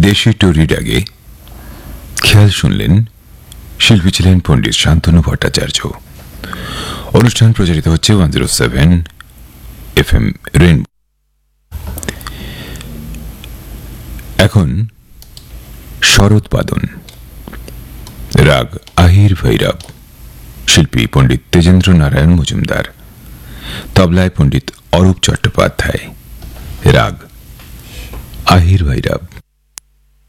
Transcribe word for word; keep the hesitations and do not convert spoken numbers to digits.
দেশি টুরির আগে খেয়াল শুনলেন, শিল্পী ছিলেন পণ্ডিত শান্তনু ভট্টাচার্য। অনুষ্ঠান প্রচারিত হচ্ছে one zero seven F M rainbow. এখন শরৎপাদন, রাগ আহির ভৈরব, শিল্পী পণ্ডিত তেজেন্দ্র নারায়ণ মজুমদার, তবলায় পণ্ডিত অরূপ চট্টোপাধ্যায়, রাগ আহির ভৈরব।